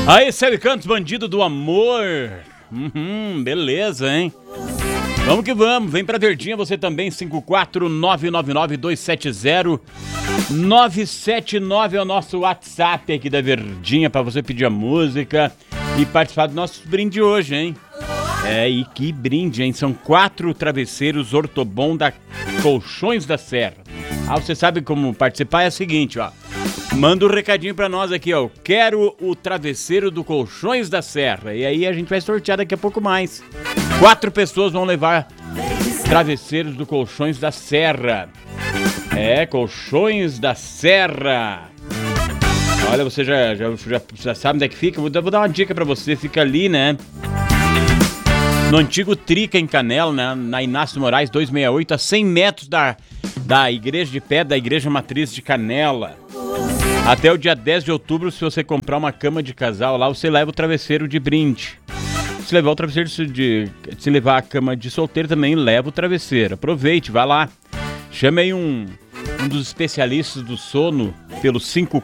Aí, Céu e Cantos, Bandido do Amor. Beleza, hein? Vamos que vamos, vem pra Verdinha você também, 54999-270-979 é o nosso WhatsApp aqui da Verdinha pra você pedir a música e participar do nosso brinde hoje, hein? E que brinde, hein? São 4 travesseiros Ortobon da Colchões da Serra. Você sabe como participar, é o seguinte, ó. Manda um recadinho pra nós aqui, ó. Quero o travesseiro do Colchões da Serra. E aí a gente vai sortear daqui a pouco mais. 4 pessoas vão levar travesseiros do Colchões da Serra. Colchões da Serra. Olha, você já sabe onde é que fica? Vou dar uma dica pra você. Fica ali, né? No antigo Trica, em Canela, né? Na Inácio Moraes 268, a 100 metros da igreja de pé, da igreja matriz de Canela. Até o dia 10 de outubro, se você comprar uma cama de casal lá, você leva o travesseiro de brinde. Se levar o travesseiro se levar a cama de solteiro também, leva o travesseiro. Aproveite, vá lá. Chame aí um dos especialistas do sono pelo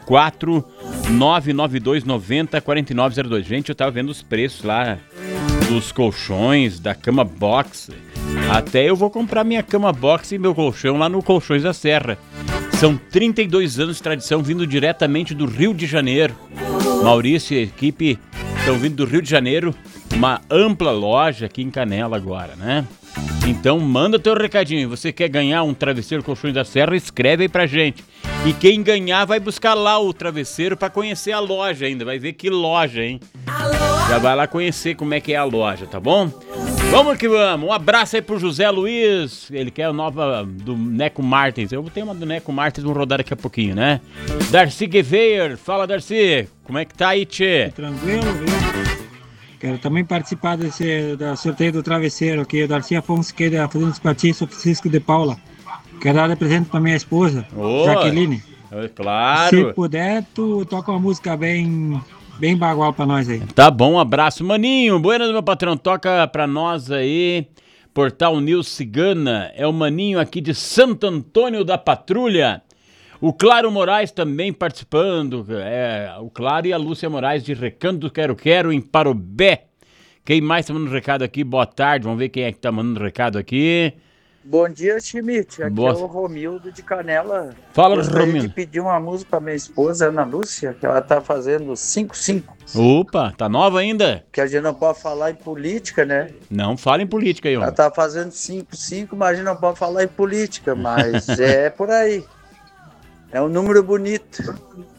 54992904902. Gente, eu tava vendo os preços lá dos colchões, da cama box. Até eu vou comprar minha cama box e meu colchão lá no Colchões da Serra. São 32 anos de tradição, vindo diretamente do Rio de Janeiro. Maurício e a equipe estão vindo do Rio de Janeiro, uma ampla loja aqui em Canela agora, né? Então manda teu recadinho. Você quer ganhar um travesseiro Colchões da Serra? Escreve aí pra gente. E quem ganhar vai buscar lá o travesseiro pra conhecer a loja ainda. Vai ver que loja, hein? Já vai lá conhecer como é que é a loja, tá bom? Vamos que vamos. Um abraço aí pro José Luiz. Ele quer a nova do Neco Martins. Eu tenho uma do Neco Martins, vamos rodar daqui a pouquinho, né? Darcy Gueveir. Fala, Darcy. Como é que tá aí, tchê? Tranquilo, viu? Quero também participar do sorteio do travesseiro aqui. O Darcy Afonso, que é da Fazenda dos Patis, São Francisco de Paula. Quero dar de presente pra minha esposa, Jaqueline. Claro. Se puder, tu toca uma música bem bagual pra nós aí. Tá bom, um abraço. Maninho, buenas, meu patrão. Toca pra nós aí. Portal News Cigana. É o Maninho aqui de Santo Antônio da Patrulha. O Claro Moraes também participando. O Claro e a Lúcia Moraes de Recanto do Quero em Parobé. Quem mais tá mandando recado aqui? Boa tarde. Vamos ver quem é que tá mandando recado aqui. Bom dia, Schmidt. Aqui é o Romildo de Canela. Fala, Gostaria Romildo. de pedir uma música pra minha esposa, Ana Lúcia, que ela tá fazendo 5-5. Opa, tá nova ainda? Que a gente não pode falar em política, né? Não fala em política aí, ó. Ela tá fazendo 5-5, mas a gente não pode falar em política, mas é por aí. É um número bonito.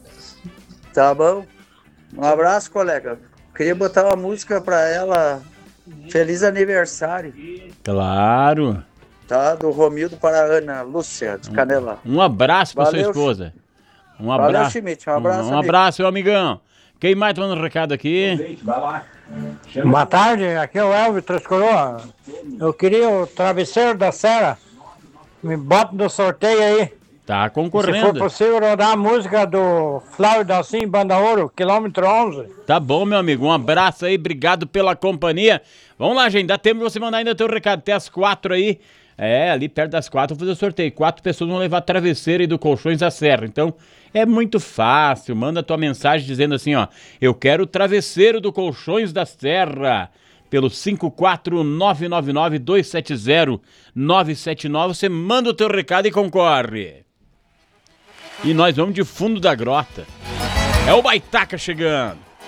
Tá bom? Um abraço, colega. Queria botar uma música pra ela. Feliz aniversário. Claro. Tá? Do Romildo para a Ana Lúcia, de Canela. Um abraço pra sua Valeu, esposa. Um Valeu, abraço. Schmidt. Um abraço, Um abraço, meu amigão. Quem mais tá mandando recado aqui? Boa tarde, aqui é o Elvio Três Coroas. Eu queria o travesseiro da Serra. Me bota no sorteio aí. Tá Se for concorrendo. possível, rodar a música do Flávio Dalcin, Banda Ouro, quilômetro 11. Tá bom, meu amigo. Um abraço aí, obrigado pela companhia. Vamos lá, gente. Dá tempo de você mandar ainda teu recado. Até as 4 aí. Ali perto das 4 eu vou fazer o sorteio. 4 pessoas vão levar travesseiro aí do Colchões da Serra. Então, é muito fácil. Manda tua mensagem dizendo assim, ó. Eu quero o travesseiro do Colchões da Serra. Pelo 54999-270-979. Você manda o teu recado e concorre. E nós vamos de Fundo da Grota. É o Baitaca chegando.